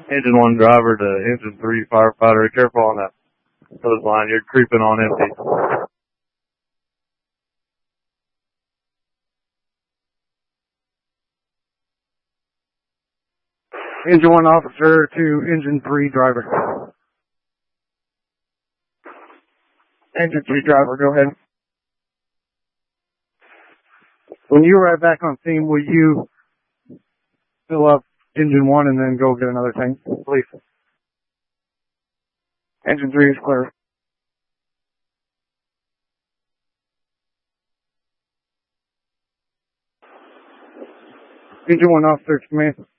Engine 1 driver to Engine 3 firefighter. Be careful on that hose line. You're creeping on empty. Engine 1 officer to Engine 3 driver. Engine 3 driver, go ahead. When you arrive back on scene, will you fill up Engine 1 and then go get another tank, please? Engine 3 is clear. Engine 1 officer to command.